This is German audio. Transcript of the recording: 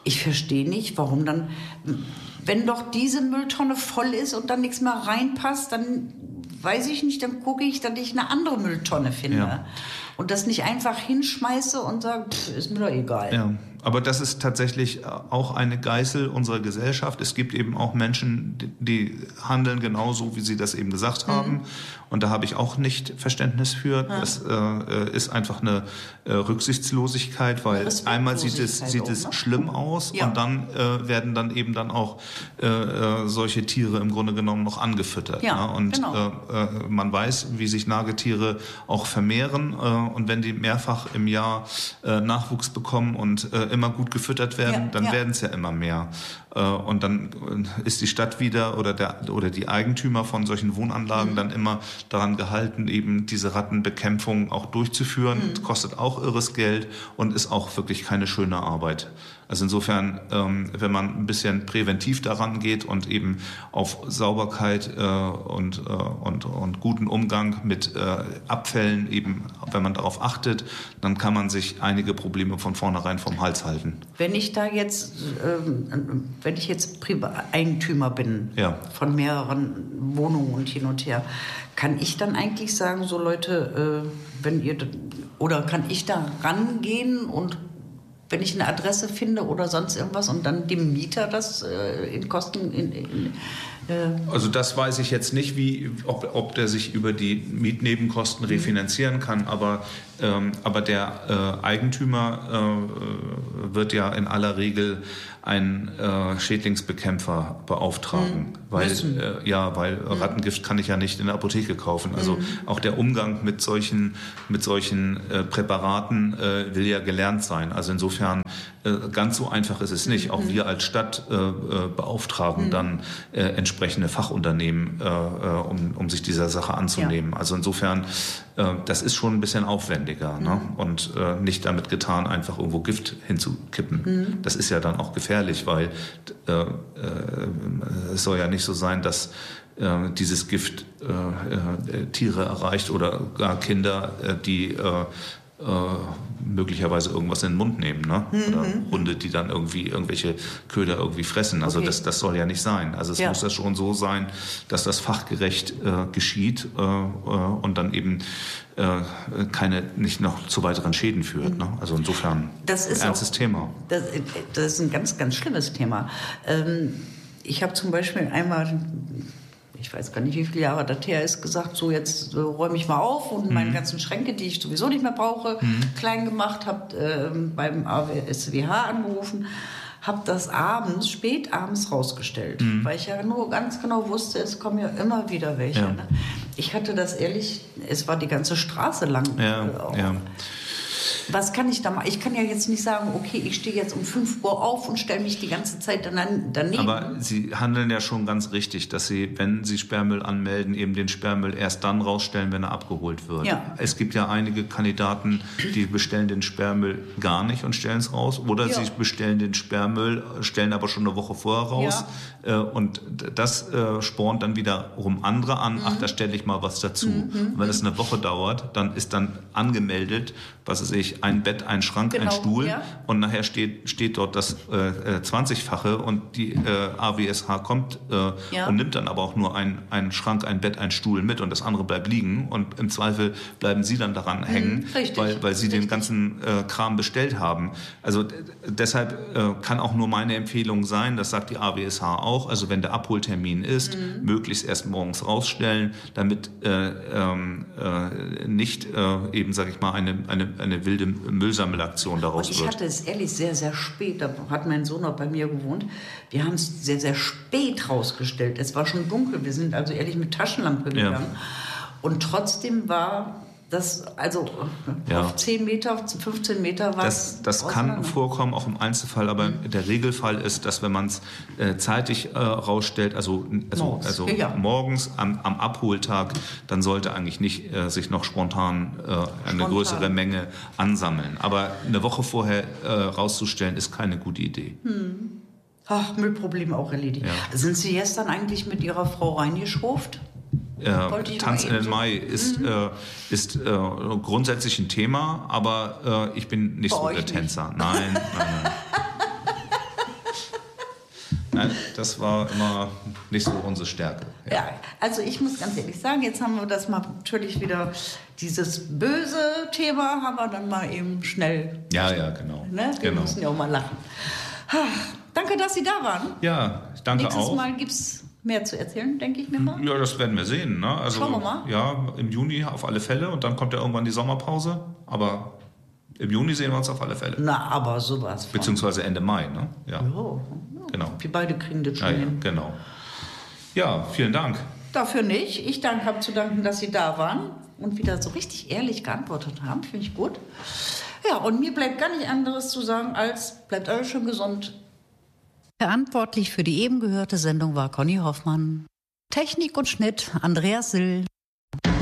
ich verstehe nicht, warum dann, wenn doch diese Mülltonne voll ist und dann nichts mehr reinpasst, dann weiß ich nicht, dann gucke ich, dass ich eine andere Mülltonne finde. Ja. Und das nicht einfach hinschmeiße und sage, ist mir doch egal. Ja. Aber das ist tatsächlich auch eine Geißel unserer Gesellschaft. Es gibt eben auch Menschen, die handeln genauso, wie Sie das eben gesagt haben. Und da habe ich auch nicht Verständnis für. Ja. Das ist einfach eine Rücksichtslosigkeit, weil einmal sieht es schlimm aus und dann werden dann eben dann auch solche Tiere im Grunde genommen noch angefüttert. Ja, und genau. Man weiß, wie sich Nagetiere auch vermehren. Und wenn die mehrfach im Jahr Nachwuchs bekommen und immer gut gefüttert werden, dann werden es ja immer mehr. Und dann ist die Stadt wieder oder die Eigentümer von solchen Wohnanlagen dann immer daran gehalten, eben diese Rattenbekämpfung auch durchzuführen. Das kostet auch irres Geld und ist auch wirklich keine schöne Arbeit. Also insofern, wenn man ein bisschen präventiv daran geht und eben auf Sauberkeit und guten Umgang mit Abfällen eben, wenn man darauf achtet, dann kann man sich einige Probleme von vornherein vom Hals halten. Wenn ich jetzt Eigentümer bin von mehreren Wohnungen und hin und her, kann ich dann eigentlich sagen, so Leute, kann ich da rangehen und wenn ich eine Adresse finde oder sonst irgendwas und dann dem Mieter das in Kosten... Also das weiß ich jetzt nicht, ob der sich über die Mietnebenkosten refinanzieren kann, aber der Eigentümer wird ja in aller Regel einen Schädlingsbekämpfer beauftragen, weil Rattengift kann ich ja nicht in der Apotheke kaufen. Also auch der Umgang mit solchen Präparaten will ja gelernt sein. Also insofern ganz so einfach ist es nicht. Auch wir als Stadt beauftragen dann entsprechende Fachunternehmen, um sich dieser Sache anzunehmen. Ja. Also insofern, das ist schon ein bisschen aufwendiger, ne? Und nicht damit getan, einfach irgendwo Gift hinzukippen. Das ist ja dann auch gefährlich, weil es soll ja nicht so sein, dass dieses Gift Tiere erreicht oder gar Kinder, die möglicherweise irgendwas in den Mund nehmen, ne? Oder Hunde, die dann irgendwelche Köder irgendwie fressen. Also das soll ja nicht sein. Also es muss ja schon so sein, dass das fachgerecht geschieht und dann eben nicht noch zu weiteren Schäden führt. Ne? Also insofern das ist ein ernstes Thema. Das ist ein ganz, ganz schlimmes Thema. Ich habe zum Beispiel einmal... Ich weiß gar nicht, wie viele Jahre das her ist, gesagt, so jetzt räume ich mal auf und meine ganzen Schränke, die ich sowieso nicht mehr brauche, klein gemacht, habe beim AWSWH angerufen, habe das spät abends rausgestellt, weil ich ja nur ganz genau wusste, es kommen ja immer wieder welche. Ja. Ne? Ich hatte das es war die ganze Straße lang. Was kann ich da machen? Ich kann ja jetzt nicht sagen, okay, ich stehe jetzt um 5 Uhr auf und stelle mich die ganze Zeit daneben. Aber Sie handeln ja schon ganz richtig, dass Sie, wenn Sie Sperrmüll anmelden, eben den Sperrmüll erst dann rausstellen, wenn er abgeholt wird. Ja. Es gibt ja einige Kandidaten, die bestellen den Sperrmüll gar nicht und stellen es raus. Oder sie bestellen den Sperrmüll, stellen aber schon eine Woche vorher raus. Ja. Und das spornt dann wiederum andere an. Ach, da stelle ich mal was dazu. Und wenn es eine Woche dauert, dann ist dann angemeldet, was weiß ich, ein Bett, ein Schrank, ein Stuhl und nachher steht dort das 20-fache und die AWSH kommt und nimmt dann aber auch nur einen Schrank, ein Bett, ein Stuhl mit und das andere bleibt liegen und im Zweifel bleiben Sie dann daran hängen, weil Sie den ganzen Kram bestellt haben. Also deshalb kann auch nur meine Empfehlung sein, das sagt die AWSH auch, also wenn der Abholtermin ist, möglichst erst morgens rausstellen, damit nicht eben, sage ich mal, eine wilde Müllsammelaktion daraus wird. Ich hatte es ehrlich sehr, sehr spät, da hat mein Sohn noch bei mir gewohnt, wir haben es sehr, sehr spät rausgestellt. Es war schon dunkel, wir sind also ehrlich mit Taschenlampe gegangen. Und trotzdem war das, also auf 10 Meter, 15 Meter war es. Das kann vorkommen, auch im Einzelfall, aber der Regelfall ist, dass wenn man es zeitig rausstellt, also morgens am Abholtag, dann sollte eigentlich nicht sich noch spontan eine größere Menge ansammeln. Aber eine Woche vorher rauszustellen, ist keine gute Idee. Ach, Müllproblem auch erledigt. Ja. Sind Sie gestern eigentlich mit Ihrer Frau reingeschruft? Tanz in den Mai ist grundsätzlich ein Thema, aber ich bin nicht so der Tänzer. Nein. Nein, das war immer nicht so unsere Stärke. Ja, also ich muss ganz ehrlich sagen, jetzt haben wir das mal natürlich wieder, dieses böse Thema haben wir dann mal eben schnell. Ja, genau. Ne? Wir müssen ja auch mal lachen. Danke, dass Sie da waren. Ja, danke Nächstes auch. Mal gibt es mehr zu erzählen, denke ich mir mal. Ja, das werden wir sehen. Ne? Also, schauen wir mal. Ja, im Juni auf alle Fälle und dann kommt ja irgendwann die Sommerpause. Aber im Juni sehen wir uns auf alle Fälle. Na, aber sowas. Beziehungsweise Ende Mai, ne? Ja. Genau. Wir beide kriegen das schon hin. Genau. Ja, vielen Dank. Dafür nicht. Ich habe zu danken, dass Sie da waren und wieder so richtig ehrlich geantwortet haben. Finde ich gut. Ja, und mir bleibt gar nicht anderes zu sagen, als bleibt alle schön gesund. Verantwortlich für die eben gehörte Sendung war Conny Hoffmann. Technik und Schnitt Andreas Sill.